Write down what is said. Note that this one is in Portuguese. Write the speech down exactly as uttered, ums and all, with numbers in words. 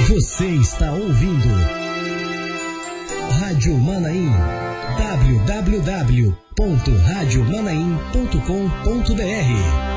Você está ouvindo Rádio Manaim, w w w ponto rádio manaim ponto com ponto b r.